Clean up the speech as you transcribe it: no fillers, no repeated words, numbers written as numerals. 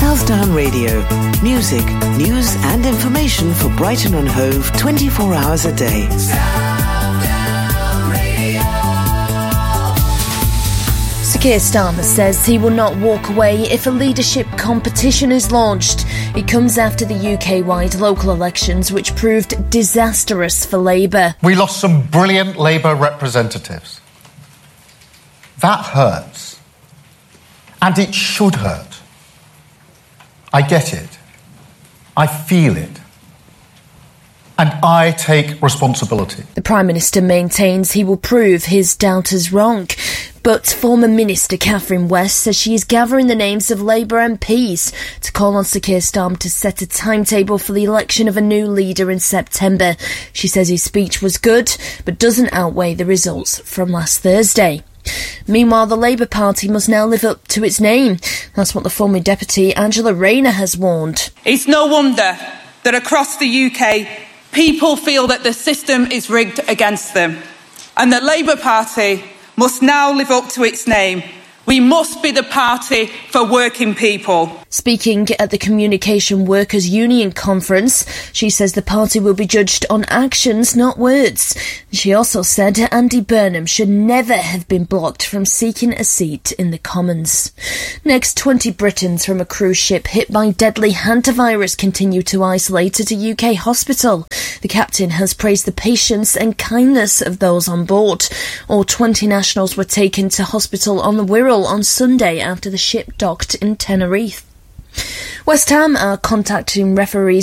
Southdown Radio. Music, news and information for Brighton and Hove 24 hours a day. Southdown Radio. Sir Keir Starmer says he will not walk away if a leadership competition is launched. It comes after the UK-wide local elections, which proved disastrous for Labour. We lost some brilliant Labour representatives. That hurts. And it should hurt. I get it. I feel it. And I take responsibility. The Prime Minister maintains he will prove his doubters wrong. But former Minister Catherine West says she is gathering the names of Labour MPs to call on Sir Keir Starmer to set a timetable for the election of a new leader in September. She says his speech was good, but doesn't outweigh the results from last Thursday. Meanwhile, the Labour Party must now live up to its name. That's what the former deputy Angela Rayner has warned. It's no wonder that across the UK, people feel that the system is rigged against them. And the Labour Party must now live up to its name. We must be the party for working people. Speaking at the Communication Workers Union conference, she says the party will be judged on actions, not words. She also said Andy Burnham should never have been blocked from seeking a seat in the Commons. Next, 20 Britons from a cruise ship hit by deadly hantavirus continue to isolate at a UK hospital. The captain has praised the patience and kindness of those on board. All 20 nationals were taken to hospital on the Wirral on Sunday after the ship docked in Tenerife. West Ham are contacting referees